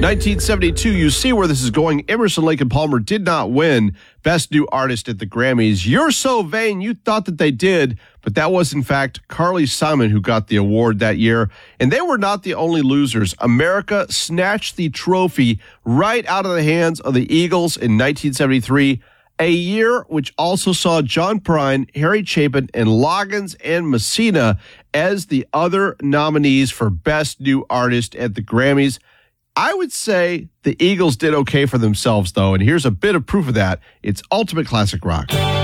1972, you see where this is going. Emerson, Lake and Palmer did not win Best New Artist at the Grammys. You're So Vain, you thought that they did, but that was in fact Carly Simon who got the award that year. And they were not the only losers. America snatched the trophy right out of the hands of the Eagles in 1973, a year which also saw John Prine, Harry Chapin, and Loggins and Messina as the other nominees for Best New Artist at the Grammys. I would say the Eagles did okay for themselves, though, and here's a bit of proof of that. It's Ultimate Classic Rock.